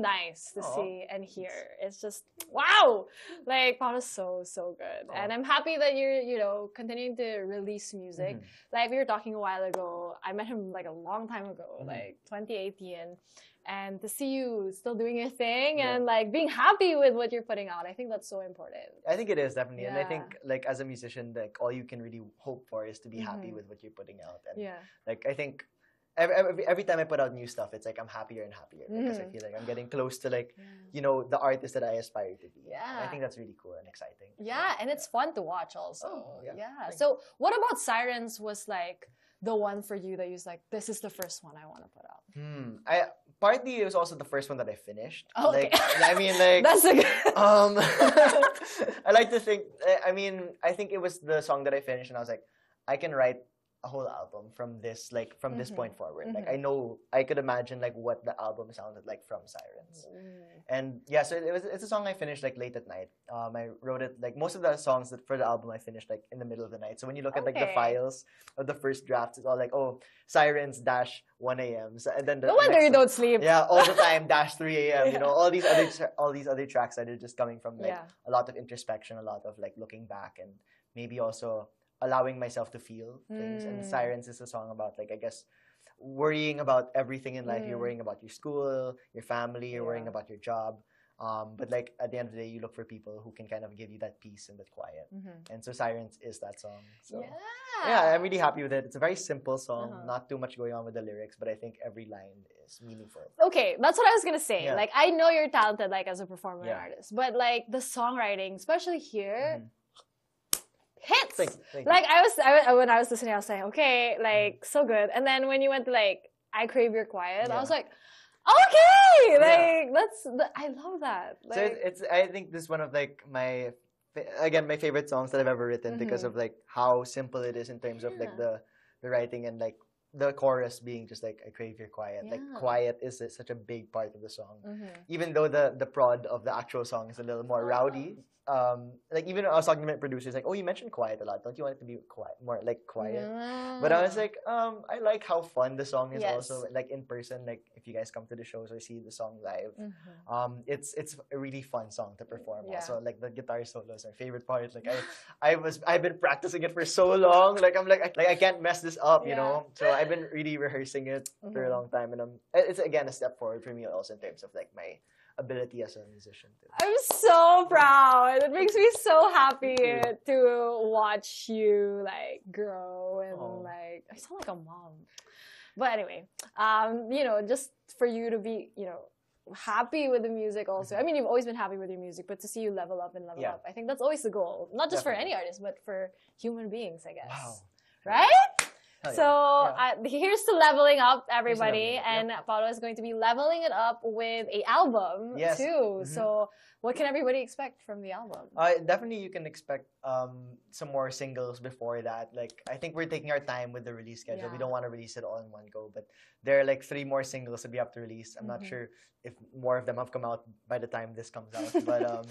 nice to Aw. see and hear. It's just wow. Like Paolo's so good. Aw. And I'm happy that you're, you know, continuing to release music. Like we were talking a while ago. I met him like a long time ago, like 2018. And to see you still doing your thing and like being happy with what you're putting out, I think that's so important. I think it is definitely, and I Yeah. think like as a musician, like all you can really hope for is to be happy with what you're putting out. And like I think every time I put out new stuff, it's like I'm happier and happier because I feel like I'm getting close to like you know the artist that I aspire to be. Yeah. I think that's really cool and exciting. Yeah, and it's fun to watch also. Oh, yeah. Thanks. So what about Sirens was like the one for you that you was like, this is the first one I want to put out? I partly it was also the first one that I finished. Oh, okay. Like I mean like That's a good I like to think I mean I think it was the song that I finished and I was like I can write a whole album from this like from this point forward. Like I know I could imagine like what the album sounded like from Sirens. And yeah, so it's a song I finished like late at night. I wrote it like most of the songs that for the album I finished like in the middle of the night. So when you look at like the files of the first drafts, it's all like Sirens - 1 a.m. So, and then no wonder you don't sleep. Yeah, all the time - 3 a.m. You know, all these other tracks that are just coming from like a lot of introspection, a lot of like looking back, and maybe also allowing myself to feel things. And Sirens is a song about like I guess worrying about everything in life. You're worrying about your school, your family, you're worrying about your job. But like at the end of the day, you look for people who can kind of give you that peace and that quiet. And so Sirens is that song. So yeah, I'm really happy with it. It's a very simple song, not too much going on with the lyrics, but I think every line is meaningful. Okay, that's what I was gonna say. Yeah. Like I know you're talented like as a performer and Yeah. artist, but like the songwriting, especially here, hits. Thank you. Like when I was listening, I was like, okay, like so good. And then when you went to like I Crave Your Quiet, I was like, okay, like I love that. Like, So it's I think this is one of like my favorite songs that I've ever written because of like how simple it is in terms of like the writing and like the chorus being just like I crave your quiet. Like quiet is such a big part of the song. Even though the prod of the actual song is a little more rowdy. Like even I was talking to my producers like, oh, you mentioned quiet a lot. Don't you want it to be quiet, more like quiet? But I was like, I like how fun the song is also. Like in person, like if you guys come to the shows or see the song live, it's a really fun song to perform. Also, like the guitar solo is my favorite part. Like I've been practicing it for so long. Like I'm like I can't mess this up, you know. So I've been really rehearsing it for a long time, and it's again a step forward for me also in terms of like my ability as a musician too. I'm so proud. It makes me so happy to watch you like grow and like I sound like a mom. But anyway, you know, just for you to be, you know, happy with the music also. I mean, you've always been happy with your music, but to see you level up and level up, I think that's always the goal. Not just for any artist, but for human beings, I guess. Wow. Right? So here's to leveling up, everybody, and Paolo is going to be leveling it up with an album too. So what can everybody expect from the album? Definitely, you can expect some more singles before that. Like I think we're taking our time with the release schedule. We don't want to release it all in one go, but there are like 3 more singles that we have to release. I'm not sure if more of them have come out by the time this comes out, but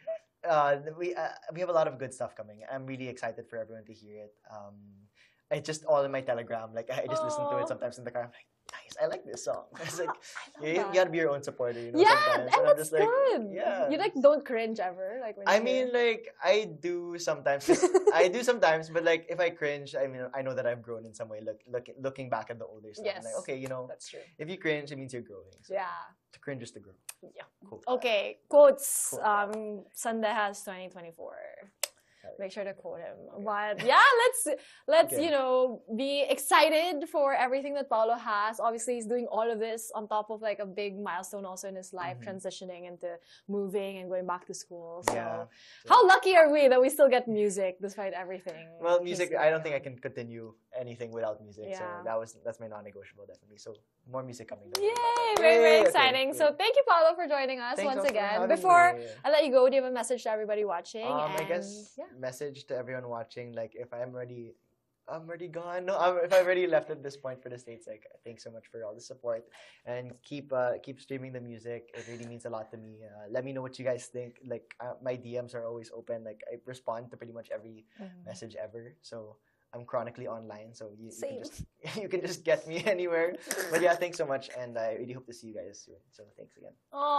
we have a lot of good stuff coming. I'm really excited for everyone to hear it. It's just all in my Telegram. Like I just listen to it sometimes in the car. I'm like, nice, I like this song. It's like you gotta be your own supporter, you know. Sometimes. And that's like, good. You like don't cringe ever, like when I mean, like I do sometimes. I do sometimes, but like if I cringe, I mean, I know that I've grown in some way. Looking back at the older stuff, I'm like, okay, you know, that's true. If you cringe, it means you're growing. So to cringe is to grow. Yeah. Cool. Okay, quotes. Sandehas 2024. Make sure to quote him. But yeah, let's you know, be excited for everything that Paolo has. Obviously, he's doing all of this on top of like a big milestone also in his life, transitioning into moving and going back to school. So how lucky are we that we still get music despite everything? Well, music, I don't think I can continue anything without music. So that's my non-negotiable, definitely. So more music coming. Yay! Very exciting. Okay. So thank you, Paolo, for joining us once again. Before I let you go, do you have a message to everybody watching? I guess message to everyone watching, like if I'm already gone. No, if I've already left at this point for the States, like thanks so much for all the support and keep streaming the music. It really means a lot to me. Let me know what you guys think. Like my DMs are always open. Like I respond to pretty much every message ever. So I'm chronically online, so you can just get me anywhere. But yeah, thanks so much, and I really hope to see you guys soon. So thanks again.